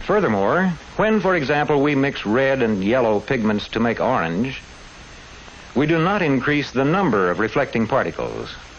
Furthermore, when, for example, we mix red and yellow pigments to make orange, we do not increase the number of reflecting particles.